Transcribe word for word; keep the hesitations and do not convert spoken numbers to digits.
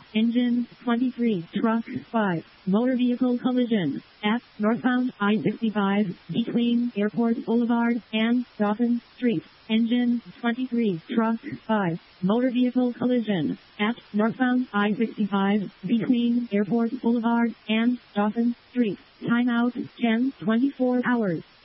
Engine twenty-three. Truck five. Motor vehicle collision at northbound I sixty-five between Airport Boulevard and Dawson Street. Engine twenty-three. Truck five. Motor vehicle collision at northbound I sixty-five between Airport Boulevard and Dawson Street. Timeout ten twenty-four hours.